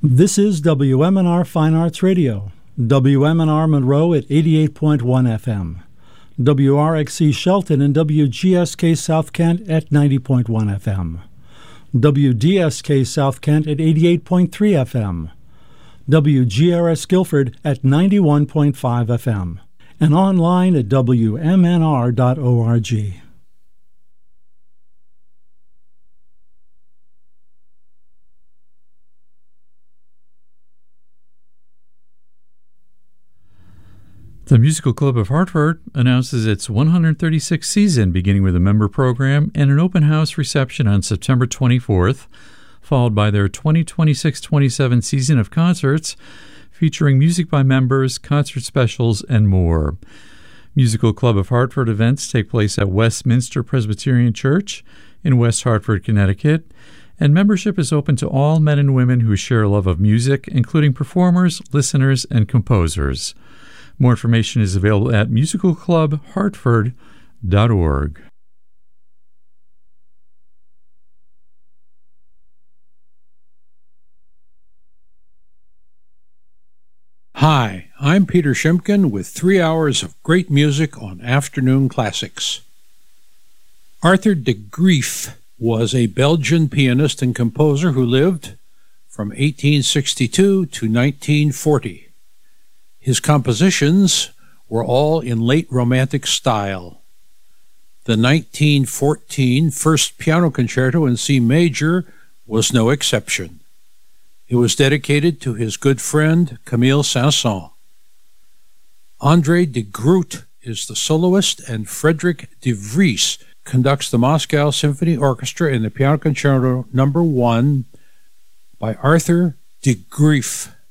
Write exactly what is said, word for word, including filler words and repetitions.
This is W M N R Fine Arts Radio, W M N R Monroe at eighty-eight point one F M, W R X C Shelton and W G S K South Kent at ninety point one F M, W D S K South Kent at eighty-eight point three F M, W G R S Guilford at ninety-one point five F M, and online at W M N R dot org. The Musical Club of Hartford announces its one hundred thirty-sixth season, beginning with a member program and an open house reception on September twenty-fourth, followed by their twenty twenty-six twenty-seven season of concerts featuring music by members, concert specials, and more. Musical Club of Hartford events take place at Westminster Presbyterian Church in West Hartford, Connecticut, and membership is open to all men and women who share a love of music, including performers, listeners, and composers. More information is available at musical club hartford dot org. Hi, I'm Peter Shimkin with three hours of great music on Afternoon Classics. Arthur de Greef was a Belgian pianist and composer who lived from eighteen sixty-two to nineteen forty. His compositions were all in late Romantic style. The nineteen fourteen First Piano Concerto in C major was no exception. It was dedicated to his good friend Camille Saint-Saëns. André de Groot is the soloist, and Frederick de Vries conducts the Moscow Symphony Orchestra in the Piano Concerto Number One by Arthur de Greef.